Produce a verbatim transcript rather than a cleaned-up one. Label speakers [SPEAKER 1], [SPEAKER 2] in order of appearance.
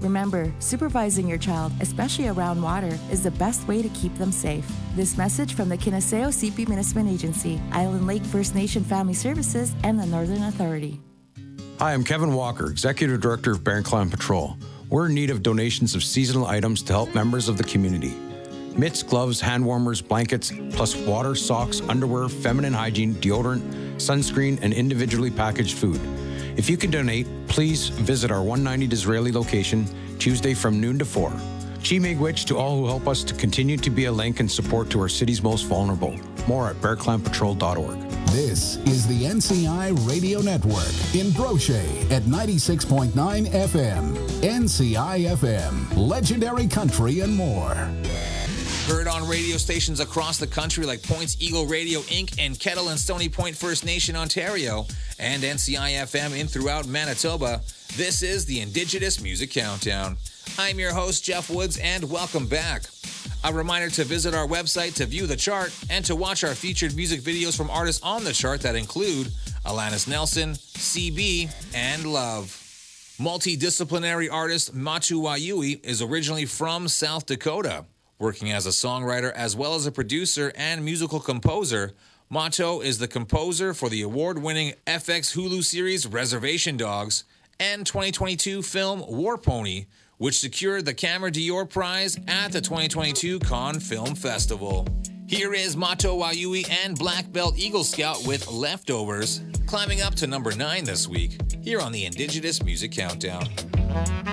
[SPEAKER 1] Remember, supervising your child, especially around water, is the best way to keep them safe. This message from the Kiniseo C P Municipal Agency, Island Lake First Nation Family Services, and the Northern Authority.
[SPEAKER 2] Hi, I'm Kevin Walker, Executive Director of Barron Clan Patrol. We're in need of donations of seasonal items to help members of the community. Mitts, gloves, hand warmers, blankets, plus water, socks, underwear, feminine hygiene, deodorant, sunscreen, and individually packaged food. If you can donate, please visit our one ninety Disraeli location Tuesday from noon to four. Chi Miigwech to all who help us to continue to be a link and support to our city's most vulnerable. More at bear clan patrol dot org.
[SPEAKER 3] This is the N C I Radio Network in Brochet at ninety-six point nine F M. N C I F M, legendary country and more.
[SPEAKER 4] Heard on radio stations across the country like Points Eagle Radio Incorporated and Kettle and Stony Point First Nation Ontario and N C I F M in throughout Manitoba, this is the Indigenous Music Countdown. I'm your host, Jeff Woods, and welcome back. A reminder to visit our website to view the chart and to watch our featured music videos from artists on the chart that include Alanis Nelson, C B, and Love. Multidisciplinary artist Matu Wayui is originally from South Dakota. Working as a songwriter as well as a producer and musical composer, Mato is the composer for the award-winning F X Hulu series Reservation Dogs and twenty twenty-two film War Pony, which secured the Camera d'Or Prize at the twenty twenty-two Cannes Film Festival. Here is Mato Wayui and Black Belt Eagle Scout with Leftovers, climbing up to number nine this week, here on the Indigenous Music Countdown.